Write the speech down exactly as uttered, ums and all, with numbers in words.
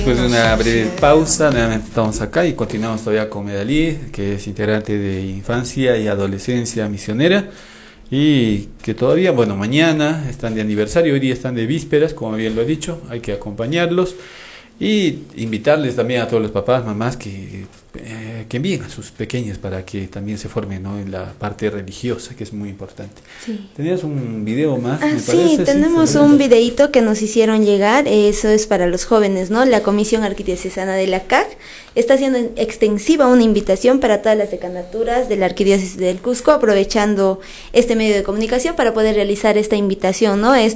Después de una breve pausa, nuevamente estamos acá y continuamos todavía con Medalí, que es integrante de Infancia y Adolescencia Misionera, y que todavía, bueno, mañana están de aniversario, hoy día están de vísperas, como bien lo he dicho, hay que acompañarlos y invitarles también a todos los papás, mamás que, eh, que envíen a sus pequeños para que también se formen, ¿no?, en la parte religiosa, que es muy importante. Sí. ¿Tenías un video más? Ah, me sí, parece? tenemos sí, un videíto que nos hicieron llegar, eso es para los jóvenes, ¿no? La Comisión Arquidiocesana de la C A C está haciendo extensiva una invitación para todas las decanaturas de la Arquidiócesis del Cusco, aprovechando este medio de comunicación para poder realizar esta invitación, ¿no? Es